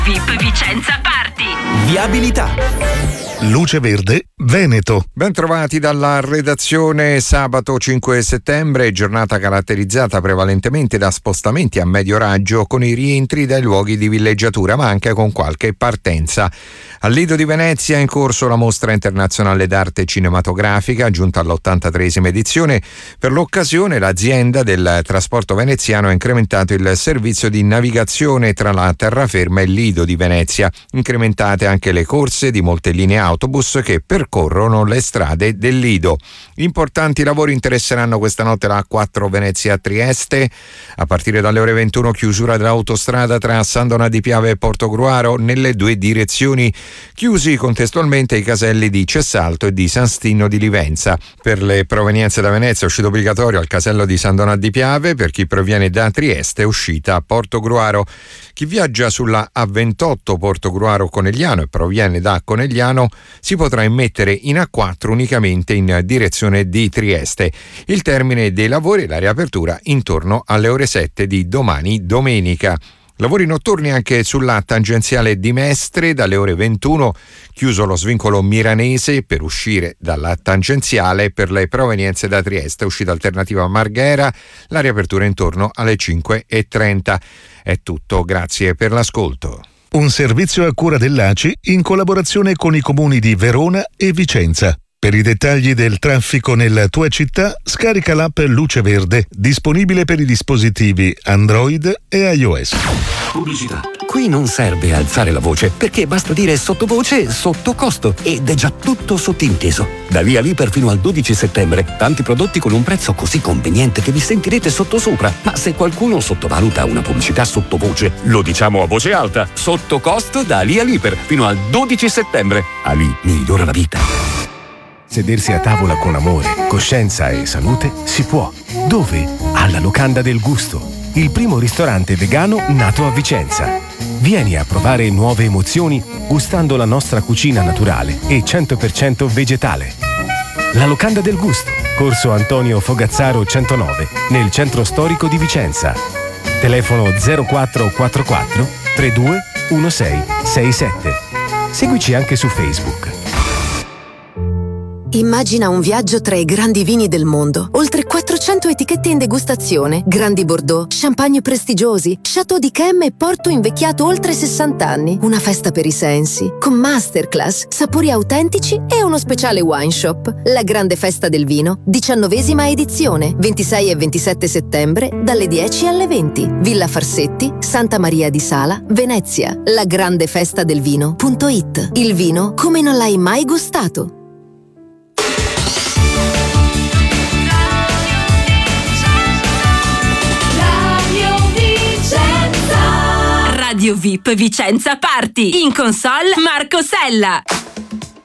VIP Vicenza Party. Viabilità. Luce Verde Veneto. Ben trovati dalla redazione. Sabato 5 settembre, giornata caratterizzata prevalentemente da spostamenti a medio raggio con i rientri dai luoghi di villeggiatura, ma anche con qualche partenza. Al Lido di Venezia è in corso la mostra internazionale d'arte cinematografica, giunta all'83esima edizione. Per l'occasione l'azienda del trasporto veneziano ha incrementato il servizio di navigazione tra la terraferma e il Lido di Venezia. Incrementate anche le corse di molte linee autobus che percorrono le strade del Lido. Importanti lavori interesseranno questa notte la A4 Venezia-Trieste. A partire dalle ore 21 chiusura dell'autostrada tra San Donà di Piave e Portogruaro nelle due direzioni. Chiusi contestualmente i caselli di Cessalto e di San Stino di Livenza. Per le provenienze da Venezia uscita obbligatorio al casello di San Donà di Piave, per chi proviene da Trieste uscita a Portogruaro. Chi viaggia sulla A28 Portogruaro-Conegliano e proviene da Conegliano si potrà immettere in A4 unicamente in direzione di Trieste. Il termine dei lavori e la riapertura intorno alle ore 7 di domani domenica. Lavori notturni anche sulla tangenziale di Mestre dalle ore 21, chiuso lo svincolo miranese per uscire dalla tangenziale. Per le provenienze da Trieste, uscita alternativa Marghera, la riapertura intorno alle 5:30. È tutto, grazie per l'ascolto. Un servizio a cura dell'ACI in collaborazione con i comuni di Verona e Vicenza. Per i dettagli del traffico nella tua città, scarica l'app Luce Verde, disponibile per i dispositivi Android e iOS. Pubblicità. Qui non serve alzare la voce, perché basta dire sottovoce sotto costo ed è già tutto sottinteso. Da lì a lì per fino al 12 settembre, tanti prodotti con un prezzo così conveniente che vi sentirete sottosopra. Ma se qualcuno sottovaluta una pubblicità sottovoce, lo diciamo a voce alta: sotto costo da lì a lì per fino al 12 settembre. Ali migliora la vita. Sedersi a tavola con amore, coscienza e salute si può. Dove? Alla Locanda del Gusto, il primo ristorante vegano nato a Vicenza. Vieni a provare nuove emozioni gustando la nostra cucina naturale e 100% vegetale. La Locanda del Gusto, Corso Antonio Fogazzaro 109, nel centro storico di Vicenza. Telefono 0444 32 1667. Seguici anche su Facebook. Immagina un viaggio tra i grandi vini del mondo. Oltre 400 etichette in degustazione, grandi Bordeaux, champagne prestigiosi, Chateau d'Yquem e Porto invecchiato oltre 60 anni. Una festa per i sensi, con masterclass, sapori autentici e uno speciale wine shop. La grande festa del vino, 19ª edizione, 26 e 27 settembre, dalle 10 alle 20. Villa Farsetti, Santa Maria di Sala, Venezia. La grande festa del vino.it. Il vino come non l'hai mai gustato. Radio VIP Vicenza Party. In console Marco Sella.